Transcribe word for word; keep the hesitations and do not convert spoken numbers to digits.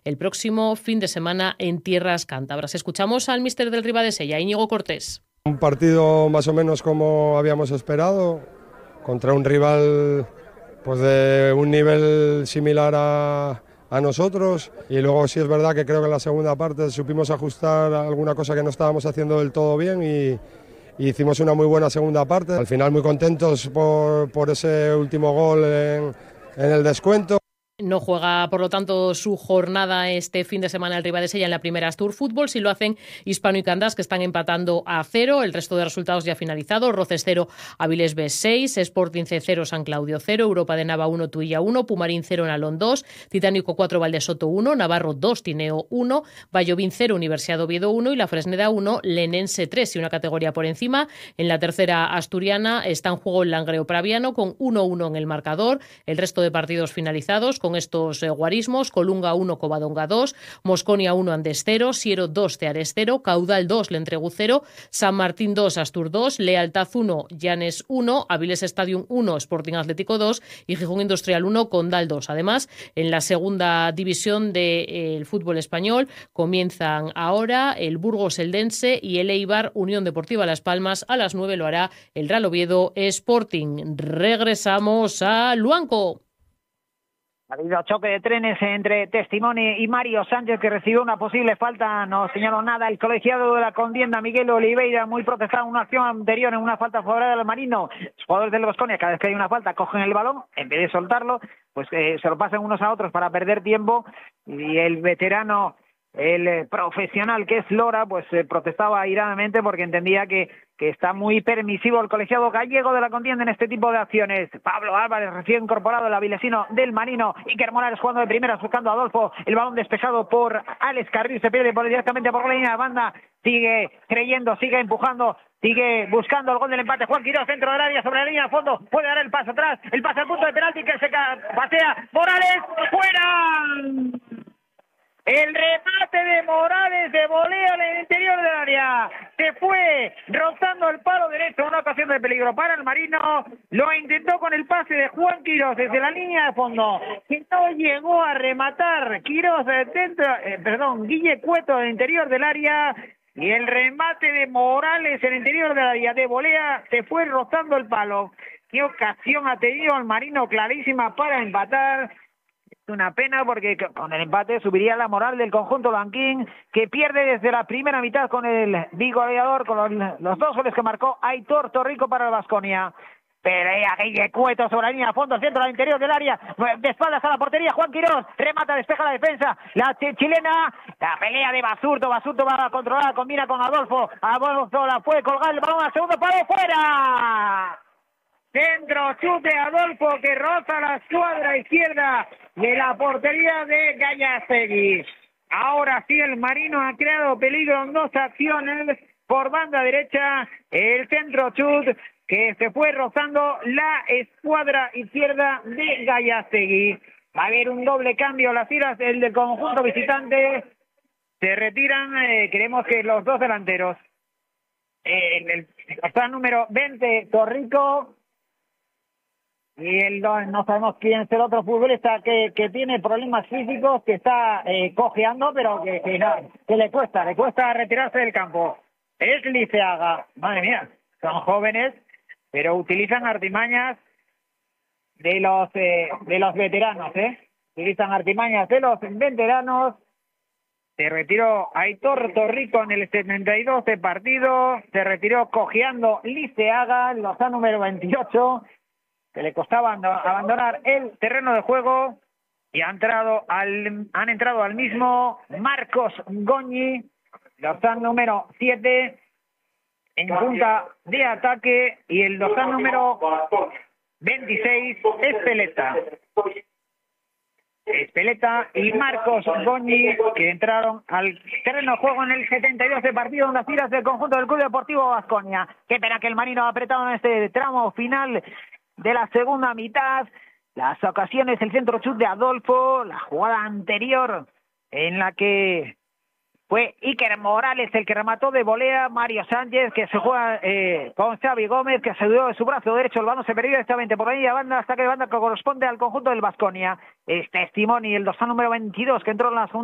el próximo fin de semana en tierras cántabras. Escuchamos al míster del Ribadesella, Íñigo Cortés. Un partido más o menos como habíamos esperado, contra un rival pues de un nivel similar a, a nosotros, y luego sí es verdad que creo que en la segunda parte supimos ajustar alguna cosa que no estábamos haciendo del todo bien y, y hicimos una muy buena segunda parte. Al final muy contentos por, por ese último gol en, en el descuento. No juega, por lo tanto, su jornada este fin de semana el Ribadesella en la primera Astur Fútbol. Si lo hacen Hispano y Candás, que están empatando a cero. El resto de resultados ya finalizados. Roces cero, Avilés B seis, Sporting C cero, San Claudio cero, Europa de Nava uno, Tuilla uno, Pumarín cero, Nalón dos, Titánico cuatro, Valdesoto uno, Navarro dos, Tineo uno, Vallovín cero, Universidad Oviedo uno y La Fresneda uno, Lenense tres. Y una categoría por encima, en la tercera asturiana, está en juego el Langreo Praviano con uno uno en el marcador. El resto de partidos finalizados con estos eh, guarismos: Colunga uno, Covadonga dos, Mosconia uno, Andes cero, Siero dos, Teares cero, Caudal dos, Lentregu cero, San Martín dos, Astur dos, Lealtad uno, Llanes uno, Avilés Stadium uno, Sporting Atlético dos y Gijón Industrial uno, Condal dos. Además, en la segunda división del de, fútbol español comienzan ahora el Burgos Eldense y el Eibar Unión Deportiva Las Palmas. A las nueve lo hará el Real Oviedo Sporting. Regresamos a Luanco. Ha habido choque de trenes entre Testimoni y Mario Sánchez, que recibió una posible falta. No señaló nada el colegiado de la contienda, Miguel Oliveira, muy protestado en una acción anterior, en una falta favorable al Marino. Los jugadores del Baskonia, cada vez que hay una falta, cogen el balón, en vez de soltarlo, pues eh, se lo pasan unos a otros para perder tiempo. Y el veterano, el eh, profesional que es Lora, pues eh, protestaba airadamente porque entendía que, que está muy permisivo el colegiado gallego de la contienda en este tipo de acciones. Pablo Álvarez, recién incorporado, el avilesino del Marino. Iker Morales jugando de primeras, buscando a Adolfo. El balón despejado por Alex Carril, se pierde por, directamente por la línea de banda. Sigue creyendo, sigue empujando, sigue buscando el gol del empate. Juan Quirós, centro del área, sobre la línea de fondo. Puede dar el paso atrás, el pase al punto de penalti que se pasea. Morales, fuera. El remate de Morales de volea en el interior del área. Se fue rozando el palo derecho, una ocasión de peligro para el Marino. Lo intentó con el pase de Juan Quirós desde la línea de fondo. Que no llegó a rematar. Quirós dentro, eh, perdón, Guille Cueto en el interior del área. Y el remate de Morales en el interior del área de volea se fue rozando el palo. Qué ocasión ha tenido el Marino, clarísima para empatar. Una pena porque con el empate subiría la moral del conjunto blanquín, que pierde desde la primera mitad con el bigoleador, con los, los dos goles que marcó Aitor Torrico para el Baskonia. Pelea Guille Cueto sobre la línea a fondo, centro al interior del área, de espaldas a la portería, Juan Quirós, remata, despeja la defensa, la chilena, la pelea de Basurto, Basurto va a controlar, combina con Adolfo, Adolfo la puede colgar, el balón al segundo palo, fuera. Centro, chute Adolfo que roza la escuadra izquierda de la portería de Gallastegui. Ahora sí el Marino ha creado peligro en dos acciones por banda derecha. El centro chut que se fue rozando la escuadra izquierda de Gallastegui. Va a haber un doble cambio, las tiras el del conjunto visitante. Se retiran, eh, queremos que los dos delanteros. Eh, el, el, el número veinte, Torrico. Y el, no sabemos quién es el otro futbolista que, que tiene problemas físicos, que está eh, cojeando, pero que, que, no, que le cuesta, le cuesta retirarse del campo. Es Liceaga. Madre mía, son jóvenes, pero utilizan artimañas de los eh, de los veteranos, ¿eh? Utilizan artimañas de los veteranos. Se retiró Aitor Torrico en el setenta y dos de partido. Se retiró cojeando Liceaga, el lozano número veintiocho. Que le costaba abandonar el terreno de juego y ha entrado al, han entrado al mismo Marcos Goñi, dorsal número siete, en punta de ataque, y el dorsal número veintiséis, Espeleta. Espeleta y Marcos Goñi, que entraron al terreno de juego en el setenta y dos de partido en las filas del conjunto del Club Deportivo Baskonia. Qué pena que el Marino ha apretado en este tramo final de la segunda mitad. Las ocasiones, el centro chut de Adolfo, la jugada anterior en la que fue Iker Morales el que remató de volea, Mario Sánchez que se juega eh, con Xavi Gómez, que se dio de su brazo derecho, el balón se perdió directamente por ahí de banda, hasta que de banda que corresponde al conjunto del Baskonia. Es Testimoni, el dorsal número veintidós, que entró en la segunda